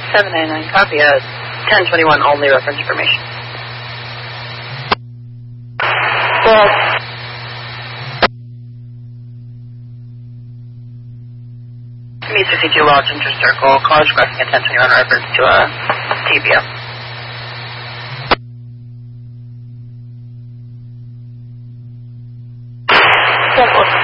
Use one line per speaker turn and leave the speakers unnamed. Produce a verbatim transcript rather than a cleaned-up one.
seven ninety-nine, copy. Uh, ten twenty-one, only reference information. Well, meet fifty-two Lost Interest Circle, College Crossing at ten twenty-one, reference to a T B O. Simple.